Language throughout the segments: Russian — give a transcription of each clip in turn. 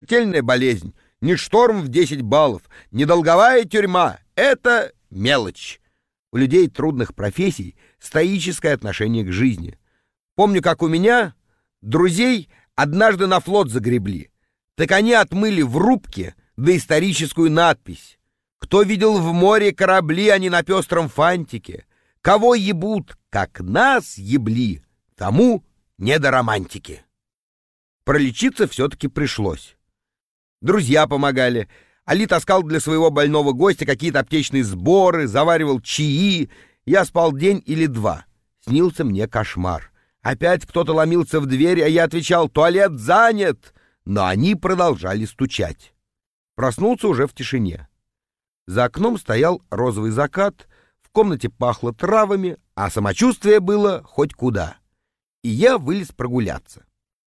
смертельная болезнь, ни шторм в 10 баллов, ни долговая тюрьма. Это мелочь. У людей трудных профессий стоическое отношение к жизни. Помню, как у меня друзей однажды на флот загребли. Так они отмыли в рубке доисторическую надпись: «Кто видел в море корабли, а не на пестром фантике? Кого ебут, как нас ебли, тому не до романтики». Пролечиться все-таки пришлось. Друзья помогали. Али таскал для своего больного гостя какие-то аптечные сборы, заваривал чаи. Я спал день или два. Снился мне кошмар. Опять кто-то ломился в дверь, а я отвечал: «Туалет занят!» Но они продолжали стучать. Проснулся уже в тишине. За окном стоял розовый закат, в комнате пахло травами, а самочувствие было хоть куда. И я вылез прогуляться.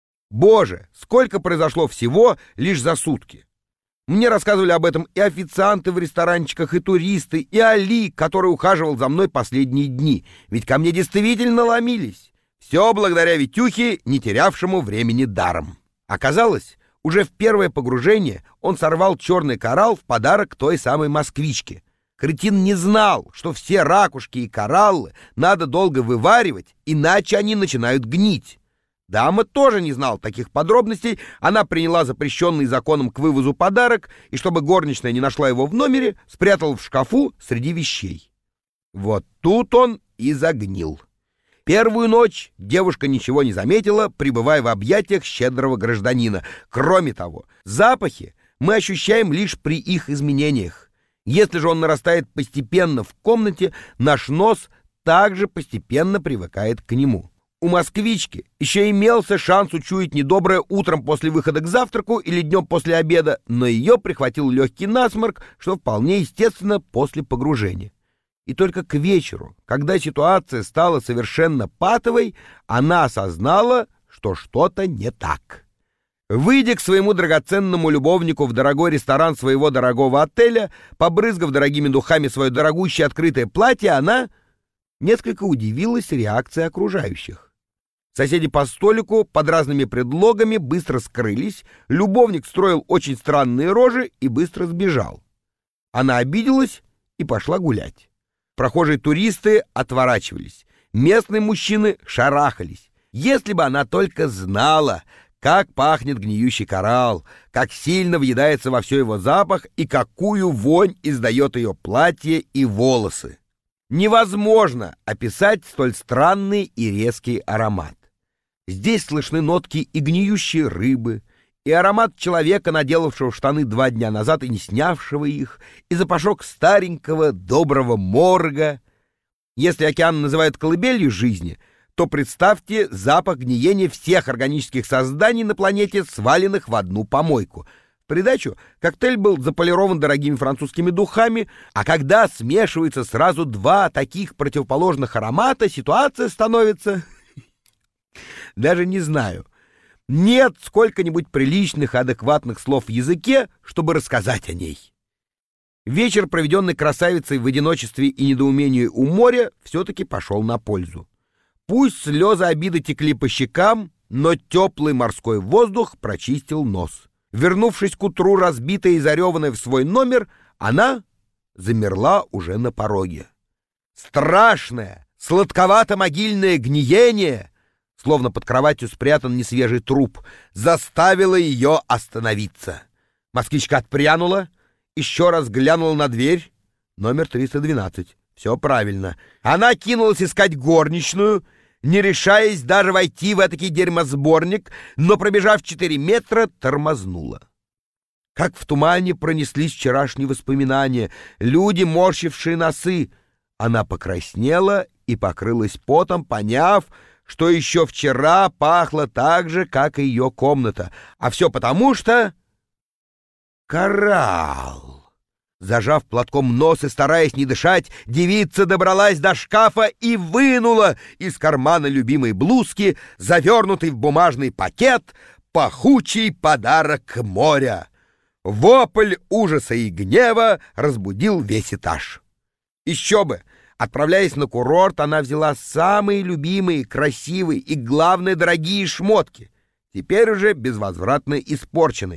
Боже, сколько произошло всего лишь за сутки! Мне рассказывали об этом и официанты в ресторанчиках, и туристы, и Али, который ухаживал за мной последние дни, ведь ко мне действительно ломились. Все благодаря Витюхе, не терявшему времени даром. Оказалось, уже в первое погружение он сорвал черный коралл в подарок той самой москвичке. Кретин не знал, что все ракушки и кораллы надо долго вываривать, иначе они начинают гнить. Дама тоже не знала таких подробностей. Она приняла запрещенный законом к вывозу подарок и, чтобы горничная не нашла его в номере, спрятала в шкафу среди вещей. Вот тут он и загнил. Первую ночь девушка ничего не заметила, пребывая в объятиях щедрого гражданина. Кроме того, запахи мы ощущаем лишь при их изменениях. Если же он нарастает постепенно в комнате, наш нос также постепенно привыкает к нему. У москвички еще имелся шанс учуять недоброе утром после выхода к завтраку или днем после обеда, но ее прихватил легкий насморк, что вполне естественно после погружения. И только к вечеру, когда ситуация стала совершенно патовой, она осознала, что что-то не так. Выйдя к своему драгоценному любовнику в дорогой ресторан своего дорогого отеля, побрызгав дорогими духами свое дорогущее открытое платье, она несколько удивилась реакцией окружающих. Соседи по столику под разными предлогами быстро скрылись, любовник строил очень странные рожи и быстро сбежал. Она обиделась и пошла гулять. Прохожие туристы отворачивались, местные мужчины шарахались. Если бы она только знала, как пахнет гниющий коралл, как сильно въедается во все его запах и какую вонь издает ее платье и волосы. Невозможно описать столь странный и резкий аромат. Здесь слышны нотки и гниющей рыбы, и аромат человека, наделавшего штаны 2 дня назад и не снявшего их, и запашок старенького доброго морга. Если океан называют колыбелью жизни, то представьте запах гниения всех органических созданий на планете, сваленных в одну помойку. В придачу коктейль был заполирован дорогими французскими духами, а когда смешиваются сразу 2 таких противоположных аромата, ситуация становится... Даже не знаю. Нет сколько-нибудь приличных, адекватных слов в языке, чтобы рассказать о ней. Вечер, проведенный красавицей в одиночестве и недоумении у моря, все-таки пошел на пользу. Пусть слезы обиды текли по щекам, но теплый морской воздух прочистил нос. Вернувшись к утру, разбитая и зареванная в свой номер, она замерла уже на пороге. Страшное, сладковато-могильное гниение, словно под кроватью спрятан несвежий труп, заставило ее остановиться. Москвичка отпрянула, еще раз глянула на дверь. Номер 312. Все правильно. Она кинулась искать горничную, не решаясь даже войти в этакий дерьмосборник, но, пробежав 4 метра, тормознула. Как в тумане пронеслись вчерашние воспоминания, люди, морщившие носы. Она покраснела и покрылась потом, поняв, что еще вчера пахло так же, как и ее комната. А все потому, что... Коралл. Зажав платком нос и стараясь не дышать, девица добралась до шкафа и вынула из кармана любимой блузки, завернутый в бумажный пакет, пахучий подарок моря. Вопль ужаса и гнева разбудил весь этаж. Еще бы! Отправляясь на курорт, она взяла самые любимые, красивые и, главное, дорогие шмотки, теперь уже безвозвратно испорченные.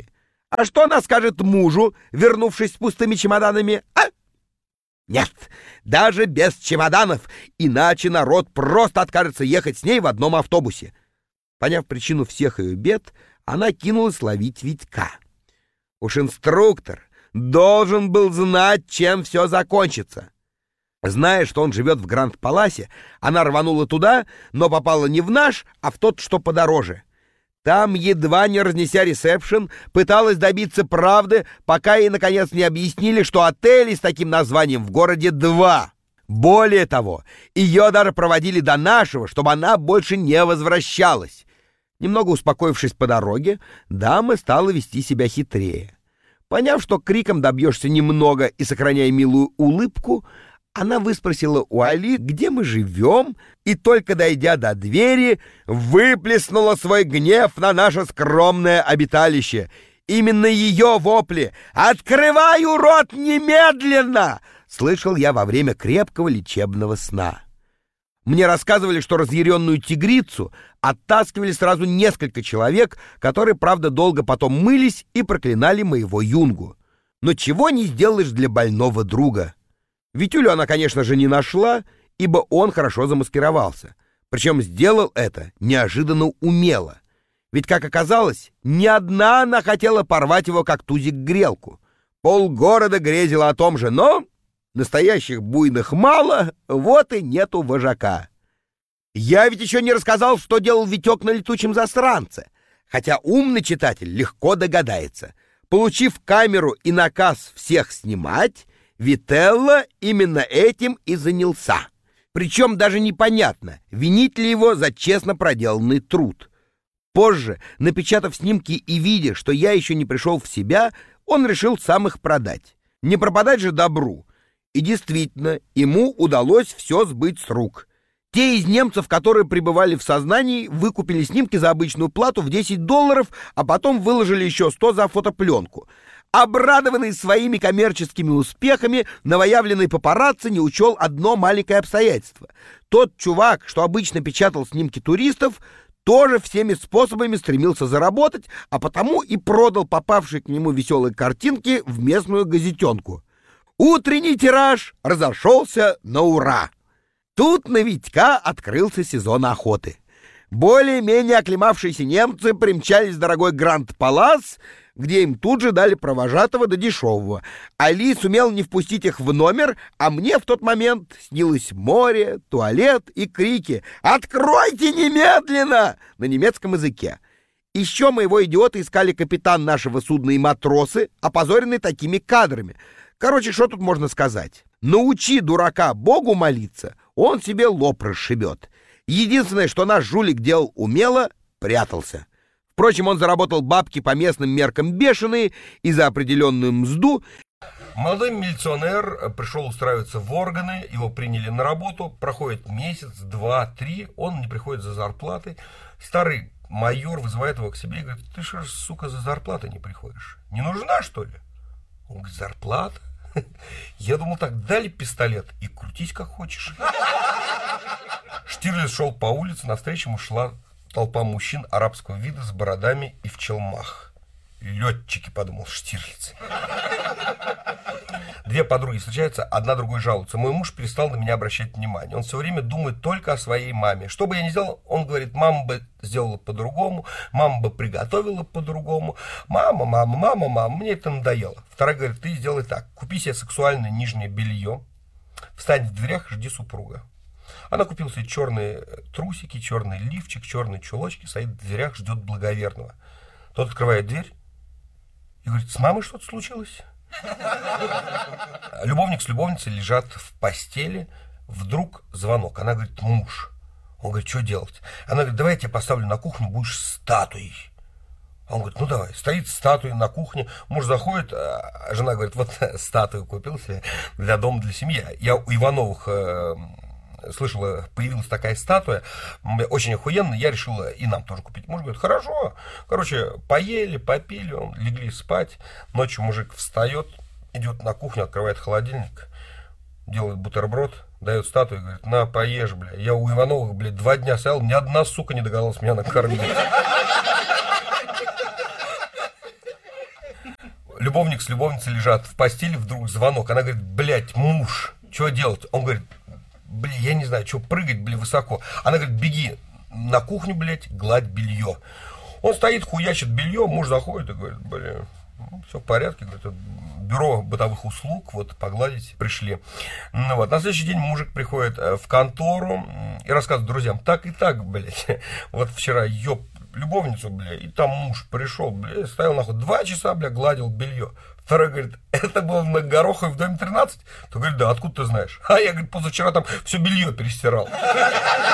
А что она скажет мужу, вернувшись с пустыми чемоданами, а? Нет, даже без чемоданов, иначе народ просто откажется ехать с ней в одном автобусе. Поняв причину всех ее бед, она кинулась ловить Витька. Уж инструктор должен был знать, чем все закончится. Зная, что он живет в Гранд-Паласе, она рванула туда, но попала не в наш, а в тот, что подороже. Там, едва не разнеся ресепшн, пыталась добиться правды, пока ей, наконец, не объяснили, что отелей с таким названием в городе 2. Более того, ее даже проводили до нашего, чтобы она больше не возвращалась. Немного успокоившись по дороге, дама стала вести себя хитрее. Поняв, что криком добьешься немного и сохраняя милую улыбку, она выспросила у Али, где мы живем, и только дойдя до двери, выплеснула свой гнев на наше скромное обиталище. Именно ее вопли «Открываю рот немедленно!» слышал я во время крепкого лечебного сна. Мне рассказывали, что разъяренную тигрицу оттаскивали сразу несколько человек, которые, правда, долго потом мылись и проклинали моего юнгу. Но чего не сделаешь для больного друга. Витюлю она, конечно же, не нашла, ибо он хорошо замаскировался. Причем сделал это неожиданно умело. Ведь, как оказалось, не одна она хотела порвать его, как тузик, грелку. Полгорода грезило о том же, но настоящих буйных мало, вот и нету вожака. Я ведь еще не рассказал, что делал Витек на летучем засранце, хотя умный читатель легко догадается. Получив камеру и наказ всех снимать, Вителло именно этим и занялся. Причем даже непонятно, винить ли его за честно проделанный труд. Позже, напечатав снимки и видя, что я еще не пришел в себя, он решил сам их продать. Не пропадать же добру. И действительно, ему удалось все сбыть с рук. Те из немцев, которые пребывали в сознании, выкупили снимки за обычную плату в $10, а потом выложили еще 100 за фотопленку. Обрадованный своими коммерческими успехами, новоявленный папарацци не учел одно маленькое обстоятельство. Тот чувак, что обычно печатал снимки туристов, тоже всеми способами стремился заработать, а потому и продал попавшие к нему веселые картинки в местную газетенку. Утренний тираж разошелся на ура. Тут на Витька открылся сезон охоты. Более-менее оклемавшиеся немцы примчались в дорогой Гранд-Палас, где им тут же дали провожатого до дешевого. Али сумел не впустить их в номер, а мне в тот момент снилось море, туалет и крики «Откройте немедленно!» на немецком языке. Еще моего идиота искали капитан нашего судна и матросы, опозоренные такими кадрами. Короче, что тут можно сказать? Научи дурака Богу молиться, он себе лоб расшибет. Единственное, что наш жулик делал умело, прятался. Впрочем, он заработал бабки по местным меркам бешеные и за определенную мзду. Молодой милиционер пришел устраиваться в органы, его приняли на работу, проходит месяц, 2, 3, он не приходит за зарплатой. Старый майор вызывает его к себе и говорит: ты что ж, сука, за зарплатой не приходишь? Не нужна, что ли? Он говорит: зарплата? Я думал, так, дали пистолет и крутись как хочешь. Штирлиц шел по улице, навстречу ему шла толпа мужчин арабского вида с бородами и в челмах. Летчики, подумал Штирлиц. Две подруги встречаются, одна другой жалуется: мой муж перестал на меня обращать внимание. Он все время думает только о своей маме. Что бы я ни сделал, он говорит: мама бы сделала по-другому, мама бы приготовила по-другому. Мама, мне это надоело. Вторая говорит: ты сделай так, купи себе сексуальное нижнее белье, встань в дверях, жди супруга. Она купила себе черные трусики, черный лифчик, черные чулочки, стоит в дверях, ждет благоверного. Тот открывает дверь и говорит: с мамой что-то случилось? Любовник с любовницей лежат в постели. Вдруг звонок. Она говорит: муж. Он говорит: что делать? Она говорит: давай я тебя поставлю на кухню, будешь статуей. Он говорит: ну давай. Стоит статуя на кухне. Муж заходит, а жена говорит: вот статую купил себе для дома, для семьи. Я у Ивановых слышала, появилась такая статуя, очень охуенная, я решила и нам тоже купить. Муж говорит: хорошо. Короче, поели, попили, легли спать. Ночью мужик встает, идет на кухню, открывает холодильник, делает бутерброд, дает статую и говорит: на, поешь, бля. Я у Ивановых, блядь, 2 дня стоял, ни одна сука не догадалась меня накормить. Любовник с любовницей лежат в постели, вдруг звонок. Она говорит, блядь, муж, что делать? Он говорит, блин, я не знаю, что прыгать, блин, высоко. Она говорит, беги на кухню, блядь, гладь белье. Он стоит, хуячит белье, муж заходит и говорит, блин, все в порядке, говорит, бюро бытовых услуг, вот, погладить пришли. Ну, вот. На следующий день мужик приходит в контору и рассказывает друзьям, так и так, блядь, вот вчера ёб любовницу, бля, и там муж пришел, бля, стоял нахуй 2 часа, бля, гладил белье. Второй говорит, это было на Гороховой в доме 13? То говорит, да, откуда ты знаешь? А я, говорит, позавчера там все белье перестирал.